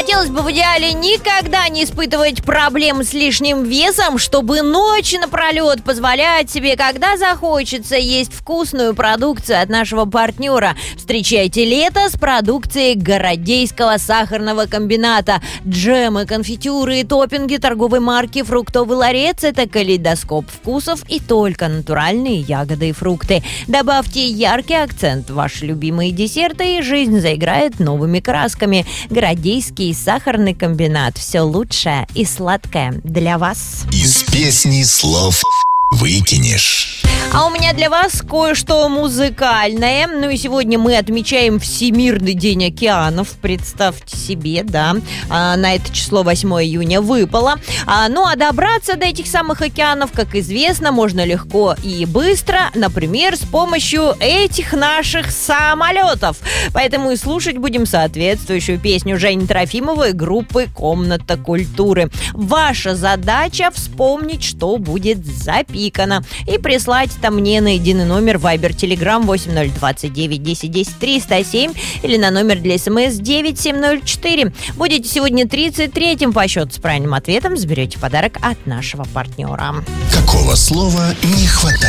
Хотелось бы в идеале никогда не испытывать проблем с лишним весом, чтобы ночи напролет позволять себе, когда захочется, есть вкусную продукцию от нашего партнера. Встречайте лето с продукцией Городейского сахарного комбината. Джемы, конфитюры и топпинги торговой марки «Фруктовый ларец» — это калейдоскоп вкусов и только натуральные ягоды и фрукты. Добавьте яркий акцент в ваши любимые десерты, и жизнь заиграет новыми красками. Городейский сахарный комбинат. Все лучшее и сладкое для вас. Из песни слов выкинешь. А у меня для вас кое-что музыкальное. Ну и сегодня мы отмечаем Всемирный день океанов. Представьте себе, да. На это число 8 июня выпало. Ну а добраться до этих самых океанов, как известно, можно легко и быстро. Например, с помощью этих наших самолетов. Поэтому и слушать будем соответствующую песню Жени Трофимовой группы «Комната культуры». Ваша задача — вспомнить, что будет запикано, и прислать мне на единый номер Viber Telegram 8029 10 10 307 или на номер для СМС 9704. Будете сегодня 33-м по счету с правильным ответом, заберете подарок от нашего партнера. Какого слова не хватает?